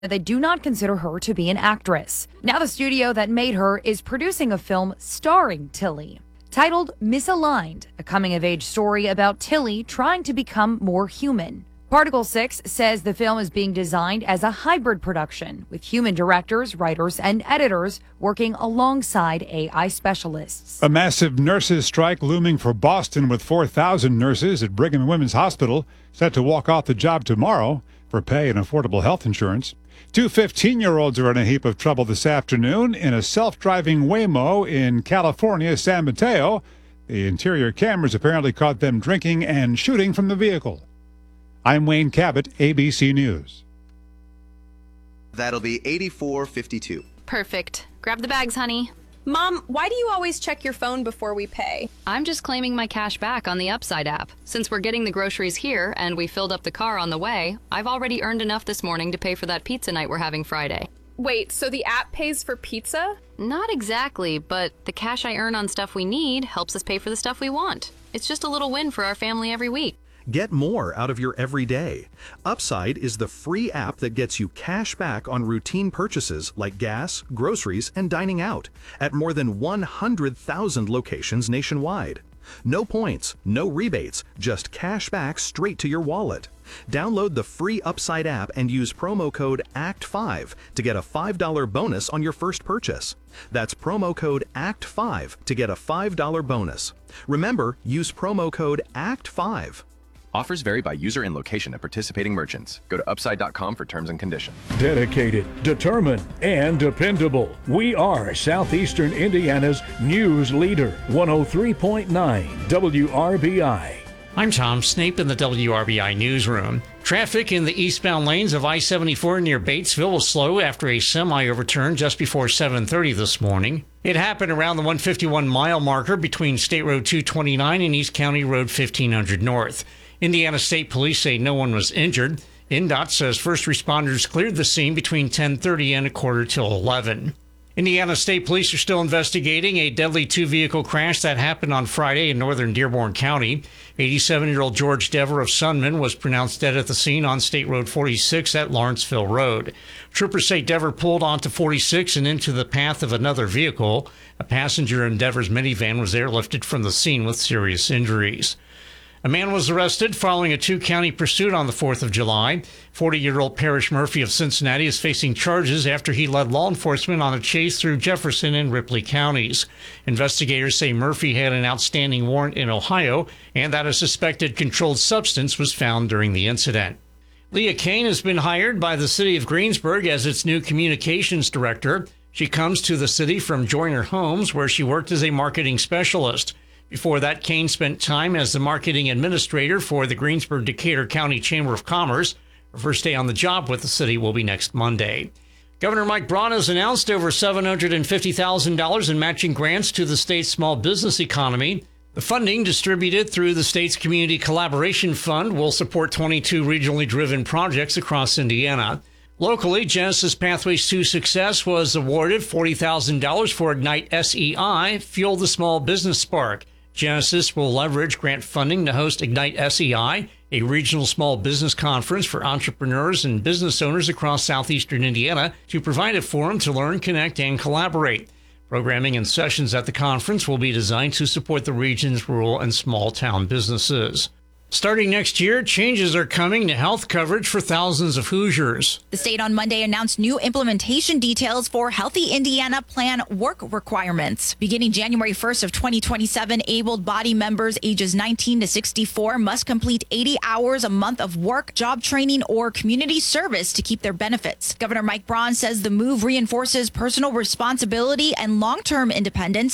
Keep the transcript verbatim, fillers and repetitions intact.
They do not consider her to be an actress. Now the studio that made her is producing a film starring Tilly, titled Misaligned, a coming-of-age story about Tilly trying to become more human. Particle six says the film is being designed as a hybrid production, with human directors, writers, and editors working alongside A I specialists. A massive nurses' strike looming for Boston, with four thousand nurses at Brigham and Women's Hospital set to walk off the job tomorrow for pay and affordable health insurance. Two fifteen-year-olds are in a heap of trouble this afternoon in a self-driving Waymo in California, San Mateo. The interior cameras apparently caught them drinking and shooting from the vehicle. I'm Wayne Cabot, A B C News. That'll be eighty-four fifty-two. Perfect. Grab the bags, honey. Mom, why do you always check your phone before we pay? I'm just claiming my cash back on the Upside app. Since we're getting the groceries here and we filled up the car on the way, I've already earned enough this morning to pay for that pizza night we're having Friday. Wait, so the app pays for pizza? Not exactly, but the cash I earn on stuff we need helps us pay for the stuff we want. It's just a little win for our family every week. Get more out of your everyday. Upside is the free app that gets you cash back on routine purchases like gas, groceries, and dining out at more than one hundred thousand locations nationwide. No points, no rebates, just cash back straight to your wallet. Download the free Upside app and use promo code A C T five to get a five dollar bonus on your first purchase. That's promo code A C T five to get a five dollar bonus. Remember, use promo code A C T five. Offers vary by user and location at participating merchants. Go to upside dot com for terms and conditions. Dedicated, determined, and dependable. We are Southeastern Indiana's news leader. one oh three point nine W R B I. I'm Tom Snape in the W R B I newsroom. Traffic in the eastbound lanes of I seventy-four near Batesville was slow after a semi overturned just before seven thirty this morning. It happened around the one fifty-one mile marker between State Road two twenty-nine and East County Road fifteen hundred North. Indiana State Police say no one was injured. I N D O T says first responders cleared the scene between ten thirty and a quarter till eleven. Indiana State Police are still investigating a deadly two-vehicle crash that happened on Friday in northern Dearborn County. eighty-seven-year-old George Dever of Sunman was pronounced dead at the scene on State Road forty-six at Lawrenceville Road. Troopers say Dever pulled onto forty-six and into the path of another vehicle. A passenger in Dever's minivan was airlifted from the scene with serious injuries. A man was arrested following a two-county pursuit on the fourth of July. forty-year-old Parrish Murphy of Cincinnati is facing charges after he led law enforcement on a chase through Jefferson and Ripley counties. Investigators say Murphy had an outstanding warrant in Ohio and that a suspected controlled substance was found during the incident. Leah Kane has been hired by the city of Greensburg as its new communications director. She comes to the city from Joyner Homes, where she worked as a marketing specialist. Before that, Kane spent time as the marketing administrator for the Greensburg-Decatur County Chamber of Commerce. Her first day on the job with the city will be next Monday. Governor Mike Braun has announced over seven hundred fifty thousand dollars in matching grants to the state's small business economy. The funding, distributed through the state's Community Collaboration Fund, will support twenty-two regionally driven projects across Indiana. Locally, Genesis Pathways to Success was awarded forty thousand dollars for Ignite S E I, Fuel the Small Business Spark. Genesis will leverage grant funding to host Ignite S E I, a regional small business conference for entrepreneurs and business owners across southeastern Indiana, to provide a forum to learn, connect, and collaborate. Programming and sessions at the conference will be designed to support the region's rural and small town businesses. Starting next year, changes are coming to health coverage for thousands of Hoosiers. The state on Monday announced new implementation details for Healthy Indiana Plan work requirements. Beginning January first of twenty twenty-seven, able-bodied members ages nineteen to sixty-four must complete eighty hours a month of work, job training, or community service to keep their benefits. Governor Mike Braun says the move reinforces personal responsibility and long-term independence